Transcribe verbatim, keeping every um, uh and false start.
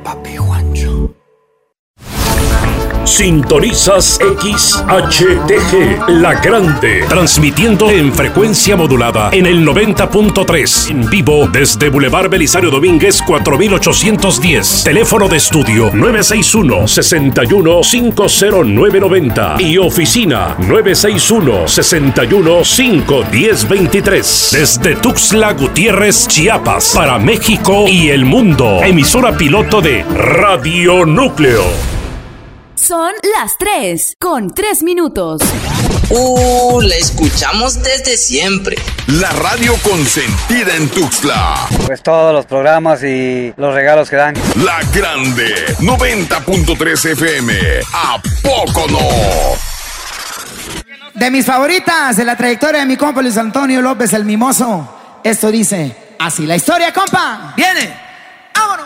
Papi Juancho. Sintonizas X H T G, La Grande, transmitiendo en frecuencia modulada en el noventa punto tres, en vivo desde Boulevard Belisario Domínguez cuatro mil ochocientos diez, teléfono de estudio nueve seis uno, seis uno cinco cero nueve nueve cero y oficina nueve seis uno, seis uno cinco uno cero dos tres, desde Tuxtla Gutiérrez, Chiapas, para México y el mundo, emisora piloto de Radio Núcleo. Son las tres, con tres minutos. Uh, la escuchamos desde siempre. La radio consentida en Tuxtla. Pues todos los programas y los regalos que dan. La Grande, noventa punto tres F M. ¿A poco no? De mis favoritas de la trayectoria de mi compa Luis Antonio López el Mimoso. Esto dice así la historia, compa. Viene. ¡Vámonos!